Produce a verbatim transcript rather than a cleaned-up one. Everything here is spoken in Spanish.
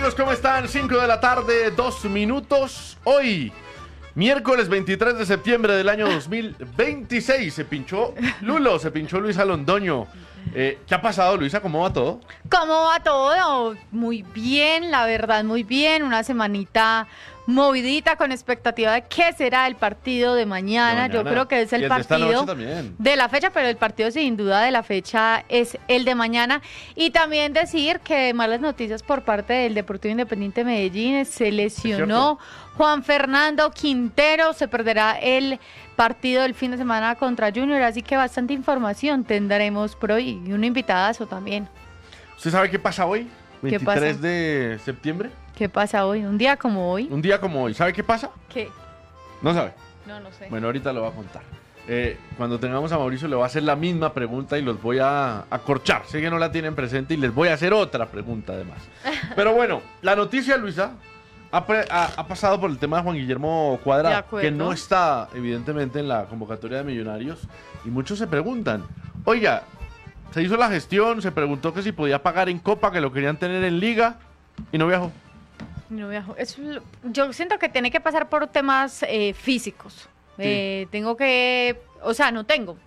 amigos? ¿Cómo están? cinco de la tarde, dos minutos. Hoy, miércoles veintitrés de septiembre del año dos mil veintiséis. Se pinchó Lulo, se pinchó Luisa Londoño. Eh, ¿Qué ha pasado, Luisa? ¿Cómo va todo? ¿Cómo va todo? Muy bien, la verdad, muy bien. Una semanita movidita con expectativa de qué será el partido de mañana. De mañana. Yo creo que es el Y el de esta partido noche también. de la fecha, pero el partido sin duda de la fecha es el de mañana. Y también decir que malas noticias por parte del Deportivo Independiente Medellín. Se lesionó Juan Fernando Quintero, se perderá el partido del fin de semana contra Junior, así que bastante información tendremos por hoy y un invitadazo también. ¿Usted sabe qué pasa hoy? ¿Qué veintitrés pasa? de septiembre. ¿Qué pasa hoy? Un día como hoy. Un día como hoy. ¿Sabe qué pasa? ¿Qué? No sabe. No, no sé. Bueno, ahorita lo voy a contar. Eh, cuando tengamos a Mauricio le voy a hacer la misma pregunta y los voy a acorchar. Sé que no la tienen presente y les voy a hacer otra pregunta además. Pero bueno, la noticia, Luisa, ha, pre- ha- ha pasado por el tema de Juan Guillermo De Cuadrado, acuerdo. que no está evidentemente en la convocatoria de Millonarios. Y muchos se preguntan, oiga, se hizo la gestión, se preguntó que si podía pagar en Copa, que lo querían tener en Liga y no viajó. No viajo. Es lo- yo siento que tiene que pasar por temas eh, físicos. Eh, tengo que, o sea, no tengo.